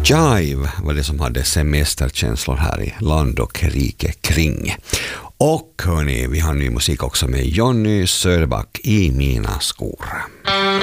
Jive var det som hade semesterkänslor här i land och rike kring. Och hörni, vi har ny musik också med Jonny Söderback, I mina skor.